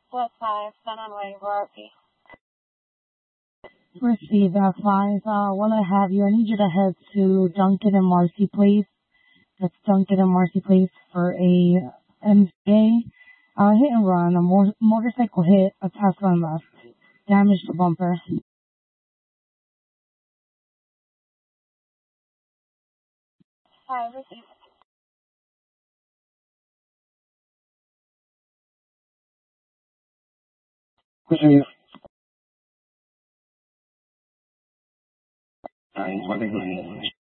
Flat 5, Sun on way, Rocky. Receive at 5. While I have you, I need you to head to Duncan and Marcy, please. That's Duncan and Marcy, please, for a MCA. Hit and run. A motorcycle hit a Tesla and left. Damaged the bumper. 5, receive. Receive. 9, 1,